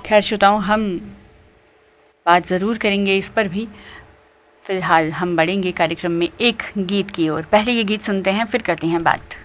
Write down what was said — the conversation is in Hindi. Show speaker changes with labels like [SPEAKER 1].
[SPEAKER 1] खैर श्रोताओं, हम बात ज़रूर करेंगे इस पर भी। फिलहाल हम बढ़ेंगे कार्यक्रम में एक गीत की ओर। पहले ये गीत सुनते हैं, फिर करते हैं बात।